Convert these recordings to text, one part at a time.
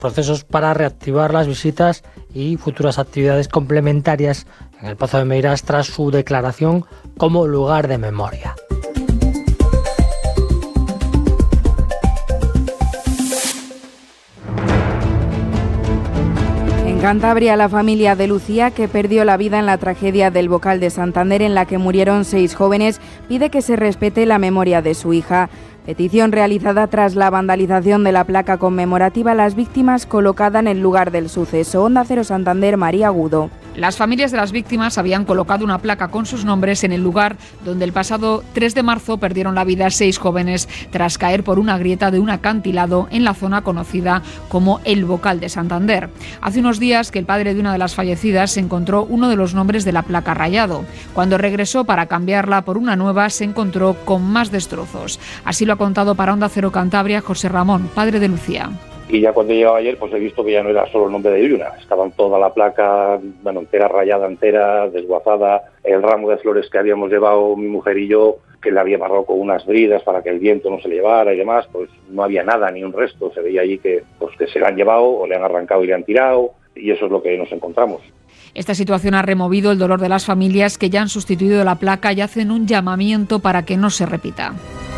procesos para reactivar las visitas y futuras actividades complementarias en el Pozo de Meirás tras su declaración como lugar de memoria. En Cantabria, la familia de Lucía, que perdió la vida en la tragedia del Bocal de Santander en la que murieron 6 jóvenes, pide que se respete la memoria de su hija. Petición realizada tras la vandalización de la placa conmemorativa a las víctimas colocada en el lugar del suceso. Onda Cero Santander, María Agudo. Las familias de las víctimas habían colocado una placa con sus nombres en el lugar donde el pasado 3 de marzo perdieron la vida 6 jóvenes tras caer por una grieta de un acantilado en la zona conocida como el Bocal de Santander. Hace unos días que el padre de una de las fallecidas se encontró uno de los nombres de la placa rayado. Cuando regresó para cambiarla por una nueva, se encontró con más destrozos. Así lo ha contado para Onda Cero Cantabria José Ramón, padre de Lucía. Y ya cuando he llegado ayer, pues he visto que ya no era solo el nombre de Yuna. Estaban toda la placa, entera rayada, entera, desguazada. El ramo de flores que habíamos llevado mi mujer y yo, que le había amarrado con unas bridas para que el viento no se le llevara y demás, pues no había nada, ni un resto. Se veía allí que se le han llevado o le han arrancado y le han tirado. Y eso es lo que nos encontramos. Esta situación ha removido el dolor de las familias que ya han sustituido la placa y hacen un llamamiento para que no se repita.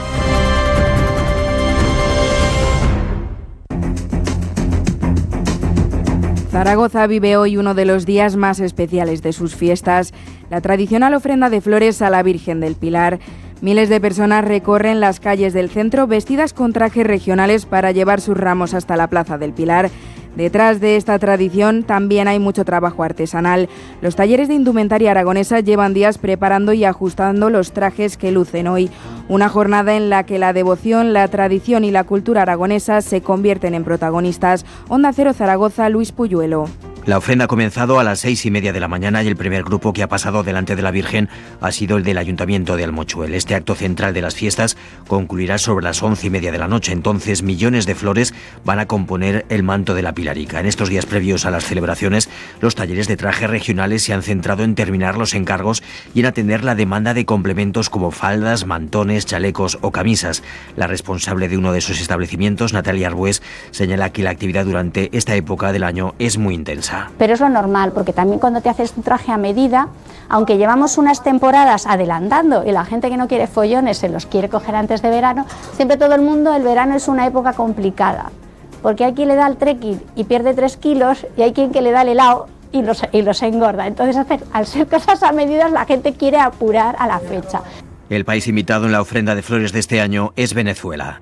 Zaragoza vive hoy uno de los días más especiales de sus fiestas, la tradicional ofrenda de flores a la Virgen del Pilar. Miles de personas recorren las calles del centro vestidas con trajes regionales para llevar sus ramos hasta la Plaza del Pilar. Detrás de esta tradición también hay mucho trabajo artesanal. Los talleres de indumentaria aragonesa llevan días preparando y ajustando los trajes que lucen hoy. Una jornada en la que la devoción, la tradición y la cultura aragonesa se convierten en protagonistas. Onda Cero Zaragoza, Luis Puyuelo. La ofrenda ha comenzado a las 6:30 de la mañana y el primer grupo que ha pasado delante de la Virgen ha sido el del Ayuntamiento de Almochuel. Este acto central de las fiestas concluirá sobre las 11:30 de la noche. Entonces, millones de flores van a componer el manto de la Pilarica. En estos días previos a las celebraciones, los talleres de trajes regionales se han centrado en terminar los encargos y en atender la demanda de complementos como faldas, mantones, chalecos o camisas. La responsable de uno de esos establecimientos, Natalia Arbués, señala que la actividad durante esta época del año es muy intensa. Pero es lo normal, porque también cuando te haces un traje a medida, aunque llevamos unas temporadas adelantando y la gente que no quiere follones se los quiere coger antes de verano, siempre todo el mundo, el verano es una época complicada, porque hay quien le da el trekking y pierde 3 kilos y hay quien que le da el helado y los engorda. Entonces, al ser cosas a medidas, la gente quiere apurar a la fecha. El país invitado en la ofrenda de flores de este año es Venezuela.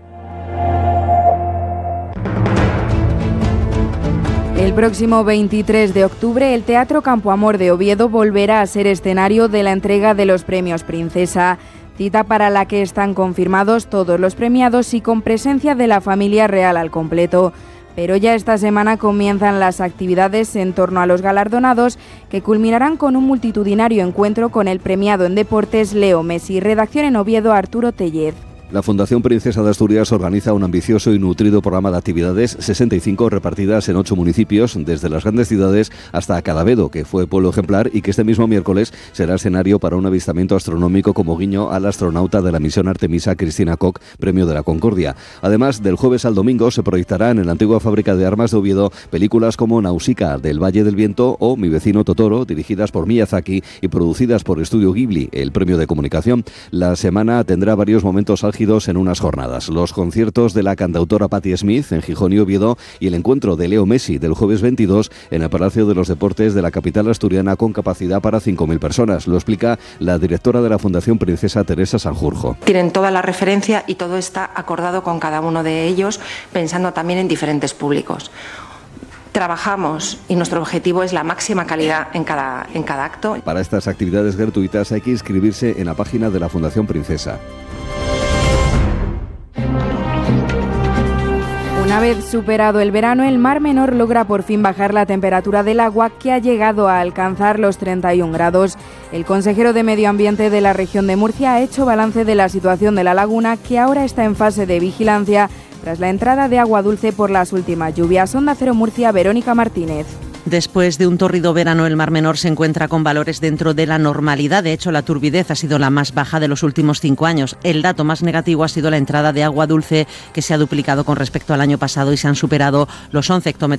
El próximo 23 de octubre, el Teatro Campo Amor de Oviedo volverá a ser escenario de la entrega de los premios Princesa, cita para la que están confirmados todos los premiados y con presencia de la familia real al completo. Pero ya esta semana comienzan las actividades en torno a los galardonados, que culminarán con un multitudinario encuentro con el premiado en deportes Leo Messi. Redacción en Oviedo, Arturo Tellez. La Fundación Princesa de Asturias organiza un ambicioso y nutrido programa de actividades, 65 repartidas en 8 municipios, desde las grandes ciudades hasta Cadavedo, que fue pueblo ejemplar y que este mismo miércoles será escenario para un avistamiento astronómico como guiño al astronauta de la misión Artemisa, Cristina Koch, Premio de la Concordia. Además, del jueves al domingo se proyectará en la antigua fábrica de armas de Oviedo películas como Nausicaa, del Valle del Viento o Mi vecino Totoro, dirigidas por Miyazaki y producidas por Estudio Ghibli, el Premio de Comunicación. La semana tendrá varios momentos álgidos en unas jornadas. Los conciertos de la cantautora Patti Smith en Gijón y Oviedo y el encuentro de Leo Messi del jueves 22 en el Palacio de los Deportes de la capital asturiana con capacidad para 5.000 personas. Lo explica la directora de la Fundación Princesa, Teresa Sanjurjo. Tienen toda la referencia y todo está acordado con cada uno de ellos, pensando también en diferentes públicos. Trabajamos y nuestro objetivo es la máxima calidad en cada acto. Para estas actividades gratuitas hay que inscribirse en la página de la Fundación Princesa. Una vez superado el verano, el Mar Menor logra por fin bajar la temperatura del agua, que ha llegado a alcanzar los 31 grados. El consejero de Medio Ambiente de la región de Murcia ha hecho balance de la situación de la laguna, que ahora está en fase de vigilancia tras la entrada de agua dulce por las últimas lluvias. Onda Cero Murcia, Verónica Martínez. Después de un tórrido verano, el Mar Menor se encuentra con valores dentro de la normalidad. De hecho, la turbidez ha sido la más baja de los últimos 5 años. El dato más negativo ha sido la entrada de agua dulce, que se ha duplicado con respecto al año pasado y se han superado los 11 hectómetros